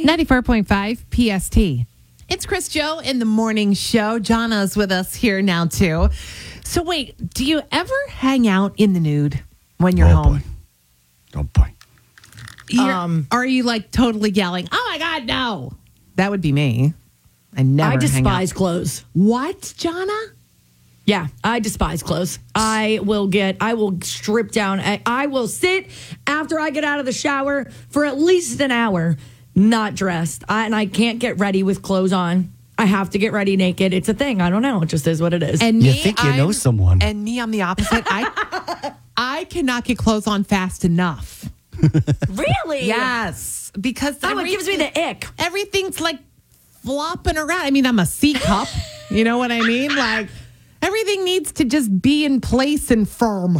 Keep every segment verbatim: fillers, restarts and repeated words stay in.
ninety-four point five P S T. It's Chris Joe in the morning show. Jonna's with us here now, too. So, wait, do you ever hang out in the nude when you're oh, home? Boy. Oh, boy. You're, Um, are you like totally yelling, oh, my God, no? That would be me. I never I hang despise out. clothes. What, Jonna? Yeah, I despise clothes. I will get, I will strip down. I, I will sit after I get out of the shower for at least an hour, not dressed. I, and I can't get ready with clothes on. I have to get ready naked. It's a thing. I don't know. It just is what it is. And You me, think you I'm- know someone. And me, I'm the opposite. I, I cannot get clothes on fast enough. Really? Yes, because Oh, it gives me the ick. Everything's like flopping around. I mean, I'm a C cup. You know what I mean? Like everything needs to just be in place and firm.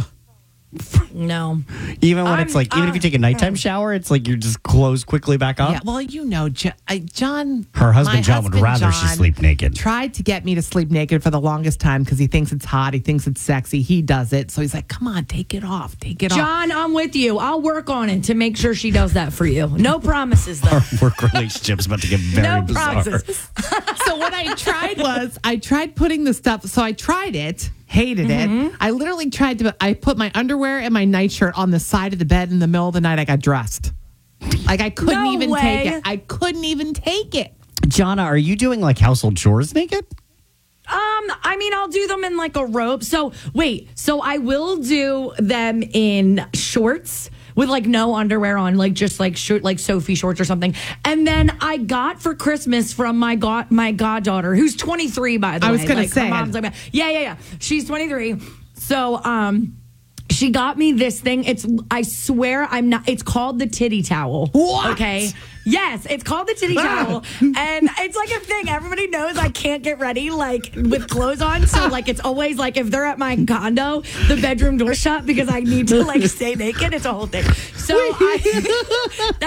No. Even when I'm- it's like, even if you take a nighttime shower, it's like you're just clothes quickly back up. Yeah, well, you know, Jo- I, John. Her husband my John would husband rather she John sleep naked. Tried to get me to sleep naked for the longest time because he thinks it's hot. He thinks it's sexy. He does it. So he's like, come on, take it off. Take it off. John, I'm with you. I'll work on it to make sure she does that for you. No promises, though. Our work relationship's about to get very No bizarre. promises. So what I tried was I tried putting the stuff. So I tried it, hated Mm-hmm. it. I literally tried to. I put my underwear and my nightshirt on the side of the bed in the middle of the night. I got dressed. Like I couldn't No even way. take it. I couldn't even take it. Jonna, are you doing like household chores naked? Um, I mean, I'll do them in like a robe. So wait, so I will do them in shorts with like no underwear on, like just like short, like Sophie shorts or something. And then I got for Christmas from my god my goddaughter, who's twenty-three, by the I way. was gonna like, her say. mom's like, yeah, yeah, yeah. She's twenty-three. So um. She got me this thing. It's, I swear I'm not, it's called the titty towel. What? Okay. Yes, it's called the titty towel. And it's like a thing. Everybody knows I can't get ready like with clothes on. So like it's always like if they're at my condo, the bedroom door shut because I need to like stay naked. It's a whole thing. So I,